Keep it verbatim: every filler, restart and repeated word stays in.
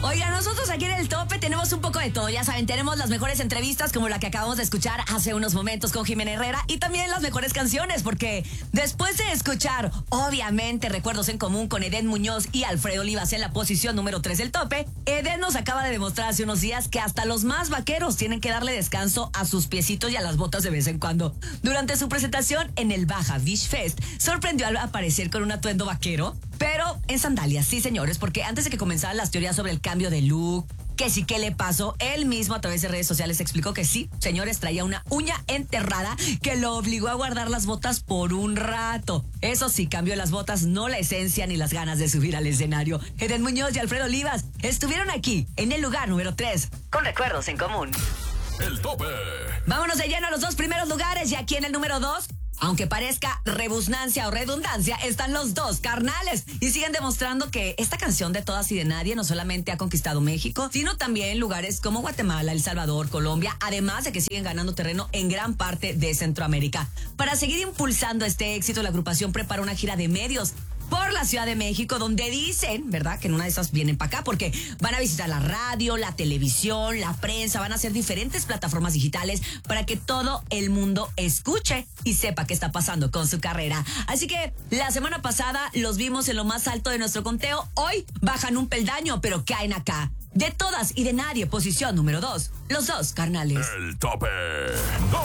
Oiga, nosotros aquí en El Tope tenemos un poco de todo. Ya saben, tenemos las mejores entrevistas como la que acabamos de escuchar hace unos momentos con Jimena Herrera y también las mejores canciones, porque después de escuchar, obviamente, Recuerdos en Común con Edén Muñoz y Alfredo Olivas en la posición número tres del Tope, Edén nos acaba de demostrar hace unos días que hasta los más vaqueros tienen que darle descanso a sus piecitos y a las botas de vez en cuando. Durante su presentación en el Baja Beach Fest, sorprendió al aparecer con un atuendo vaquero, pero en sandalias, sí señores, porque antes de que comenzaran las teorías sobre el cambio de look, que sí que le pasó, él mismo a través de redes sociales explicó que sí, señores, traía una uña enterrada que lo obligó a guardar las botas por un rato. Eso sí, cambió las botas, no la esencia ni las ganas de subir al escenario. Edén Muñoz y Alfredo Olivas estuvieron aquí, en el lugar número tres, con Recuerdos en Común. El Tope. Vámonos de lleno a los dos primeros lugares y aquí en el número dos, aunque parezca rebusnancia o redundancia, están los dos carnales y siguen demostrando que esta canción de Todas y de Nadie no solamente ha conquistado México, sino también lugares como Guatemala, El Salvador, Colombia, además de que siguen ganando terreno en gran parte de Centroamérica. Para seguir impulsando este éxito, la agrupación prepara una gira de medios por la Ciudad de México, donde dicen, ¿verdad?, que en una de esas vienen para acá porque van a visitar la radio, la televisión, la prensa, van a hacer diferentes plataformas digitales para que todo el mundo escuche y sepa qué está pasando con su carrera. Así que la semana pasada los vimos en lo más alto de nuestro conteo, hoy bajan un peldaño, pero caen acá. De Todas y de Nadie, posición número dos, los dos carnales. El Tope dos.